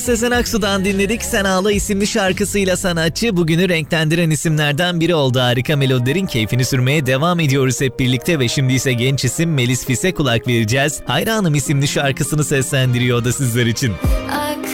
Sezen Aksu'dan dinledik. Sen Ağla isimli şarkısıyla sanatçı bugünü renklendiren isimlerden biri oldu. Harika melodilerin keyfini sürmeye devam ediyoruz hep birlikte ve şimdi ise genç isim Melis Fis'e kulak vereceğiz. Hayranım isimli şarkısını seslendiriyor o da sizler için.